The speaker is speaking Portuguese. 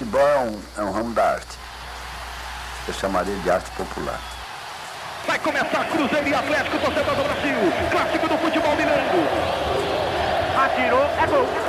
futebol é um ramo da arte. Eu chamaria de arte popular. Vai começar Cruzeiro e Atlético, torcedor do Brasil. Clássico do futebol mineiro. Atirou, é gol.